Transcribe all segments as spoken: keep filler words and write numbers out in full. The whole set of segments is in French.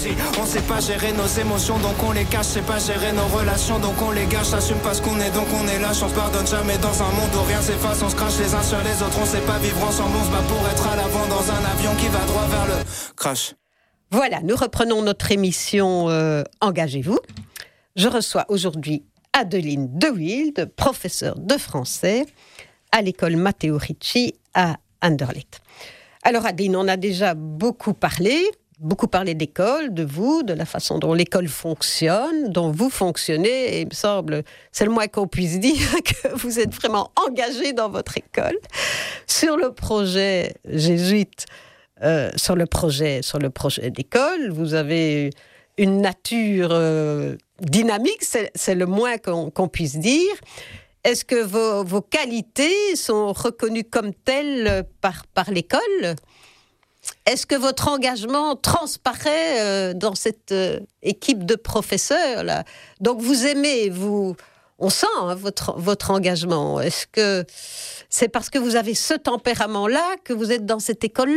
jalousie. On sait pas gérer nos émotions, donc on les cache. C'est pas gérer nos relations, donc on les gâche. Assume pas ce qu'on est, donc on est lâche. On se pardonne jamais dans un monde où rien s'efface. On se crache les uns sur les autres, on sait pas vivre ensemble. On se bat pour être à l'avant dans un avion qui va droit vers le crash. Voilà, nous reprenons notre émission euh, Engagez-vous. Je reçois aujourd'hui Adeline De Wilde, professeure de français à l'école Matteo Ricci à Anderlecht. Alors Adeline, on a déjà beaucoup parlé, beaucoup parlé d'école, de vous, de la façon dont l'école fonctionne, dont vous fonctionnez, et il me semble, c'est le moins qu'on puisse dire, que vous êtes vraiment engagé dans votre école. Sur le projet jésuite, euh, sur le projet, sur le projet d'école, vous avez une nature euh, dynamique, c'est, c'est le moins qu'on, qu'on puisse dire. Est-ce que vos, vos qualités sont reconnues comme telles par, par l'école ? Est-ce que votre engagement transparaît euh, dans cette euh, équipe de professeurs là ? Donc vous aimez, vous, on sent hein, votre, votre engagement. Est-ce que c'est parce que vous avez ce tempérament-là que vous êtes dans cette école-là ?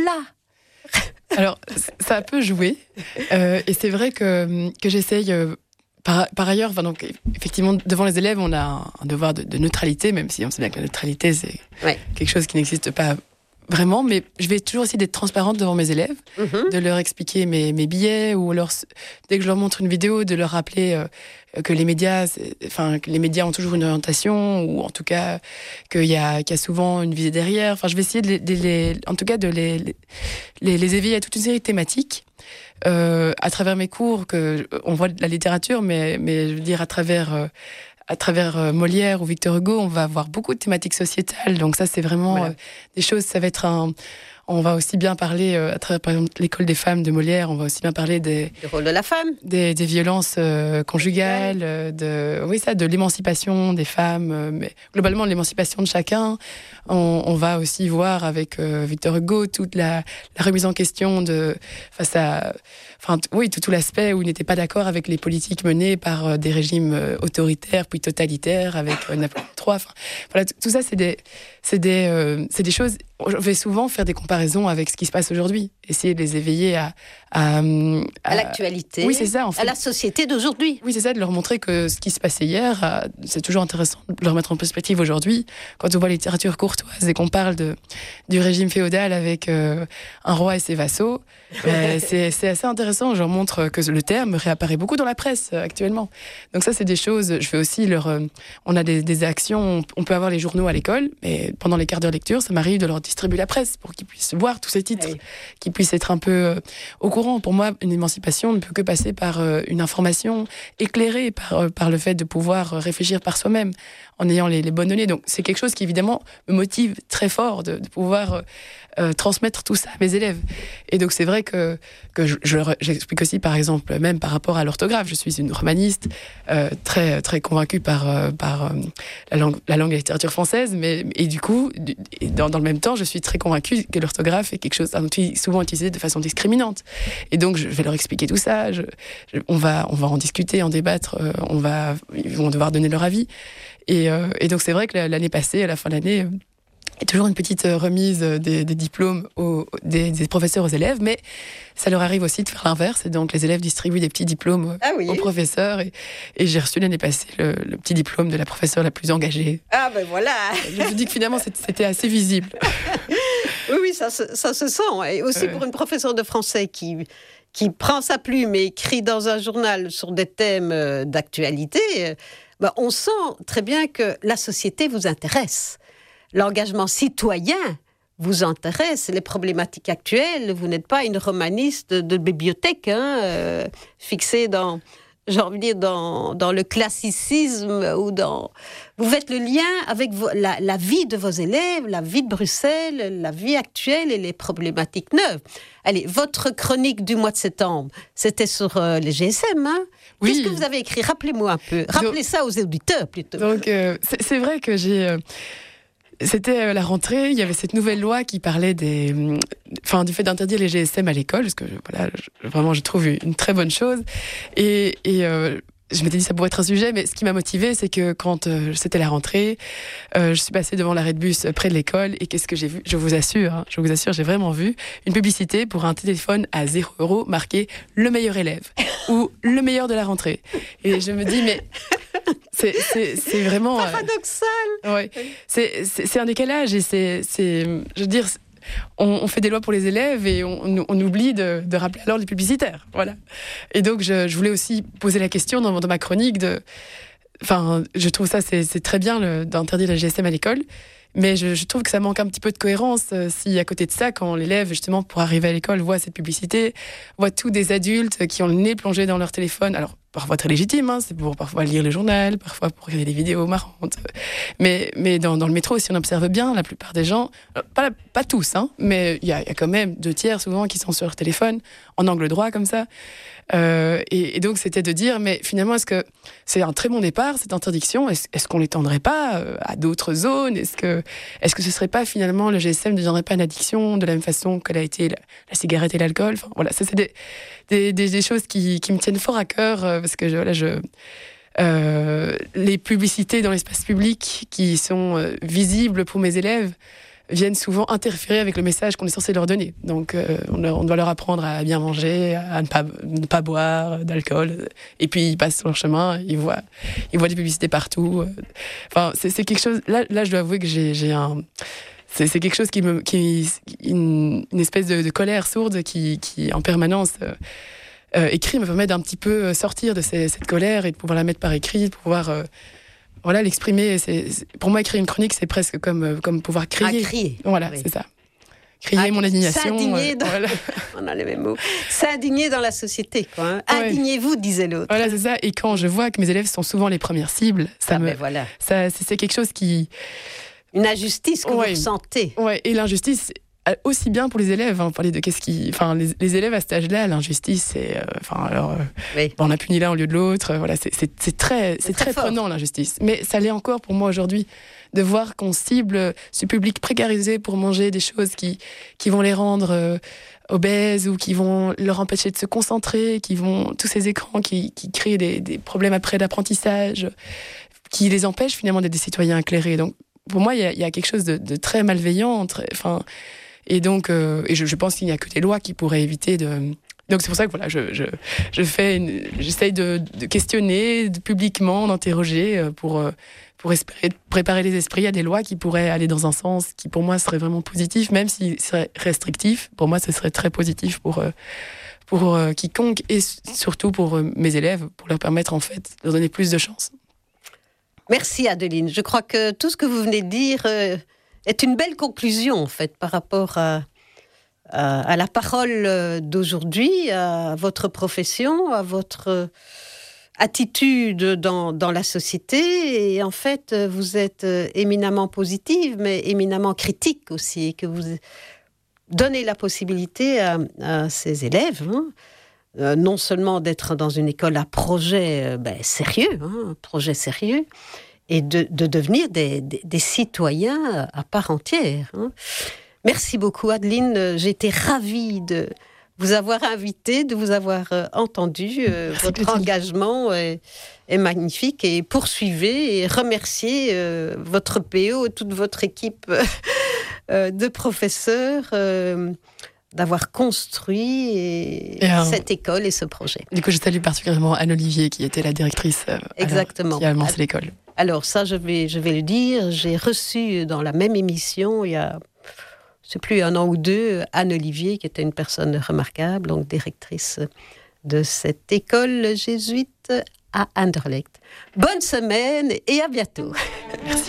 Alors, ça a peu joué. Euh, et c'est vrai que, que j'essaye... Euh, par, par ailleurs, enfin, donc, effectivement, devant les élèves, on a un, un devoir de, de neutralité, même si on sait bien que la neutralité, c'est ouais. quelque chose qui n'existe pas vraiment. Mais je vais toujours essayer d'être transparente devant mes élèves, mm-hmm. de leur expliquer mes, mes billets, ou leur, dès que je leur montre une vidéo, de leur rappeler... Euh, que les médias, enfin que les médias ont toujours une orientation, ou en tout cas qu'il y a, qu'il y a souvent une visée derrière. Enfin, je vais essayer de les, de les en tout cas de les, les, les éveiller à toute une série de thématiques euh, à travers mes cours. Que on voit de la littérature, mais mais je veux dire à travers euh, à travers Molière ou Victor Hugo, on va avoir beaucoup de thématiques sociétales. Donc ça, c'est vraiment voilà. euh, des choses. Ça va être un On va aussi bien parler, euh, à travers par exemple l'école des femmes de Molière, on va aussi bien parler des... Le rôle de la femme. Des, des violences euh, conjugales, euh, de, oui, ça, de l'émancipation des femmes, euh, mais globalement de l'émancipation de chacun. On, on va aussi voir avec euh, Victor Hugo toute la, la remise en question de, face à... Enfin, t- oui, tout, tout l'aspect où il n'était pas d'accord avec les politiques menées par euh, des régimes euh, autoritaires puis totalitaires avec euh, Napoléon trois. Enfin, voilà, t- tout ça, c'est des, c'est des, euh, c'est des choses... Je vais souvent faire des comparaisons avec ce qui se passe aujourd'hui, essayer de les éveiller à... À, à, à l'actualité, oui, c'est ça, en fait. À la société d'aujourd'hui. Oui, c'est ça, de leur montrer que ce qui se passait hier, euh, c'est toujours intéressant de le remettre en perspective aujourd'hui. Quand on voit la littérature courtoise et qu'on parle de, du régime féodal avec euh, un roi et ses vassaux, euh, c'est, c'est assez intéressant. Je leur montre que le terme réapparaît beaucoup dans la presse euh, actuellement. Donc ça, c'est des choses... Je fais aussi leur... Euh, on a des, des actions, on peut avoir les journaux à l'école, mais pendant les quarts d'heure lecture, ça m'arrive de leur distribuer la presse pour qu'ils puissent voir tous ces titres, oui. qu'ils puissent être un peu euh, au courant. Pour moi, une émancipation ne peut que passer par euh, une information éclairée, par, euh, par le fait de pouvoir réfléchir par soi-même, en ayant les, les bonnes données. Donc, c'est quelque chose qui, évidemment, me motive très fort de, de pouvoir euh, euh, transmettre tout ça à mes élèves. Et donc, c'est vrai que, que je, je, j'explique aussi, par exemple, même par rapport à l'orthographe. Je suis une romaniste euh, très, très convaincue par, euh, par euh, la, langue, la langue et la littérature française, mais, et du coup, et dans, dans le même temps, je suis très convaincue que l'orthographe est quelque chose, un outil souvent utilisé de façon discriminante. Et donc, je vais leur expliquer tout ça. Je, je, on, va, on va en discuter, en débattre. Euh, on va, ils vont devoir donner leur avis. Et, euh, et donc, c'est vrai que l'année passée, à la fin de l'année, euh, il y a toujours une petite remise des, des diplômes aux, des, des professeurs aux élèves, mais ça leur arrive aussi de faire l'inverse. Et donc, les élèves distribuent des petits diplômes ah oui. aux professeurs. Et, et j'ai reçu l'année passée le, le petit diplôme de la professeure la plus engagée. Ah ben voilà. Je me dis que finalement, c'était assez visible. Oui, oui, ça, ça se sent. Et aussi euh... pour une professeure de français qui... qui prend sa plume et écrit dans un journal sur des thèmes d'actualité, ben on sent très bien que la société vous intéresse. L'engagement citoyen vous intéresse, les problématiques actuelles. Vous n'êtes pas une romaniste de bibliothèque, hein, euh, fixée dans... j'ai envie de dire, dans, dans le classicisme ou dans... Vous faites le lien avec vos, la, la vie de vos élèves, la vie de Bruxelles, la vie actuelle et les problématiques neuves. Allez, votre chronique du mois de septembre, c'était sur euh, les G S M, hein ? Oui. Qu'est-ce que vous avez écrit ? Rappelez-moi un peu. Rappelez donc, ça aux auditeurs, plutôt. Donc, euh, c'est, c'est vrai que j'ai... Euh... C'était la rentrée, il y avait cette nouvelle loi qui parlait des, enfin, du fait d'interdire les G S M à l'école, parce que voilà, je, vraiment je trouve une très bonne chose. Et, et euh, je m'étais dit ça pourrait être un sujet, mais ce qui m'a motivée, c'est que quand euh, c'était la rentrée, euh, je suis passée devant l'arrêt de bus près de l'école et qu'est-ce que j'ai vu ? Je vous assure, hein, je vous assure, j'ai vraiment vu une publicité pour un téléphone à zéro euro marqué « Le meilleur élève » ou « Le meilleur de la rentrée ». Et je me dis, mais c'est, c'est, c'est vraiment... Paradoxal. Euh, ouais, c'est, c'est, c'est un décalage et c'est, c'est je veux dire... On, on fait des lois pour les élèves et on, on oublie de, de rappeler à l'ordre les publicitaires. Voilà. Et donc, je, je voulais aussi poser la question dans, dans ma chronique de... Enfin, je trouve ça, c'est, c'est très bien le, d'interdire la G S M à l'école, mais je, je trouve que ça manque un petit peu de cohérence euh, si, à côté de ça, quand l'élève, justement, pour arriver à l'école, voit cette publicité, voit tous des adultes qui ont le nez plongé dans leur téléphone. Alors, parfois très légitime, hein, c'est pour parfois lire le journal, parfois pour regarder des vidéos marrantes. Mais, mais dans, dans le métro, si on observe bien, la plupart des gens, pas, pas tous, hein, mais il y a, y a quand même deux tiers souvent qui sont sur leur téléphone, en angle droit comme ça. Euh, et, et donc, c'était de dire, mais finalement, est-ce que c'est un très bon départ, cette interdiction ? Est-ce, est-ce qu'on l'étendrait pas euh, à d'autres zones ? Est-ce que, est-ce que ce serait pas finalement, le G S M ne deviendrait pas une addiction de la même façon qu'elle a été la, la cigarette et l'alcool ? Enfin, voilà, ça, c'est des, des, des, des choses qui, qui me tiennent fort à cœur, euh, parce que je, voilà, je, euh, les publicités dans l'espace public qui sont euh, visibles pour mes élèves viennent souvent interférer avec le message qu'on est censé leur donner. Donc, euh, on, leur, on doit leur apprendre à bien manger, à ne pas, ne pas boire d'alcool. Et puis, ils passent sur leur chemin, ils voient, ils voient des publicités partout. Enfin, c'est, c'est quelque chose... Là, là, je dois avouer que j'ai, j'ai un... C'est, c'est quelque chose qui me... Qui, une, une espèce de, de colère sourde qui, qui en permanence... Euh, euh, écrit me permet d'un petit peu sortir de ces, cette colère et de pouvoir la mettre par écrit, de pouvoir... Euh, Voilà, l'exprimer, c'est, c'est, pour moi, écrire une chronique, c'est presque comme, comme pouvoir crier. À crier. Voilà, oui. c'est ça. Crier à, mon indignation. S'indigner dans... euh, voilà. On a les mêmes mots. S'indigner dans la société, quoi. Hein. Ouais. Indignez-vous, disait l'autre. Voilà, c'est ça. Et quand je vois que mes élèves sont souvent les premières cibles, ça ah me... ben voilà. ça, c'est, c'est quelque chose qui... Une injustice que ouais. vous ressentez. Ouais, et l'injustice... aussi bien pour les élèves, hein, parler de qu'est-ce qui, enfin les, les élèves à cet âge-là, l'injustice, c'est, euh, enfin alors, euh, oui. bon, on a puni l'un au lieu de l'autre, euh, voilà, c'est, c'est, c'est très, c'est, c'est très, très prenant l'injustice. Mais ça l'est encore pour moi aujourd'hui de voir qu'on cible ce public précarisé pour manger des choses qui, qui vont les rendre euh, obèses ou qui vont leur empêcher de se concentrer, qui vont tous ces écrans qui, qui créent des, des problèmes après d'apprentissage, qui les empêchent finalement d'être des citoyens éclairés. Donc pour moi, il y a, il y a quelque chose de, de très malveillant, très, enfin. Et donc, euh, et je, je pense qu'il n'y a que des lois qui pourraient éviter de. Donc c'est pour ça que voilà, je, je, je fais, une, j'essaye de, de questionner de, publiquement, d'interroger pour pour espérer préparer les esprits à des lois qui pourraient aller dans un sens qui pour moi serait vraiment positif, même s'il serait restrictif. Pour moi, ce serait très positif pour pour euh, quiconque et surtout pour euh, mes élèves, pour leur permettre en fait de leur donner plus de chance. Merci Adeline. Je crois que tout ce que vous venez de dire euh, est une belle conclusion en fait par rapport à, à, à la parole d'aujourd'hui, à votre profession, à votre attitude dans, dans la société. Et en fait, vous êtes éminemment positive, mais éminemment critique aussi, et que vous donnez la possibilité à, à ces élèves, hein, euh, non seulement d'être dans une école à projet euh, ben, sérieux, hein, projet sérieux, et de, de devenir des, des, des citoyens à part entière. Hein. Merci beaucoup, Adeline. J'ai été ravie de vous avoir invité, de vous avoir euh, entendu. Euh, votre Clotilde. Engagement est, est magnifique, et poursuivez et remerciez euh, votre P O et toute votre équipe euh, de professeurs euh, d'avoir construit et et un, cette école et ce projet. Du coup, je salue particulièrement Anne-Olivier, qui était la directrice euh, Exactement. Alors, qui a lancé l'école. Alors ça, je vais, je vais le dire, j'ai reçu dans la même émission, il y a, je ne sais plus, un an ou deux, Anne-Olivier, qui était une personne remarquable, donc directrice de cette école jésuite à Anderlecht. Bonne semaine et à bientôt. Merci.